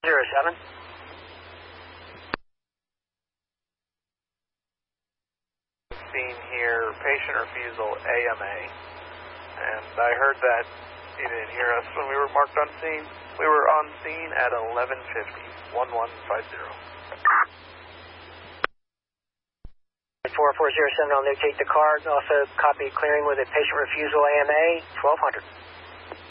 07. Scene here, patient refusal, AMA. And I heard that you didn't hear us when we were marked on scene. We were on scene at 11:50, 1150. 4407, I'll notate the card. Also copy clearing with a patient refusal AMA, 1200.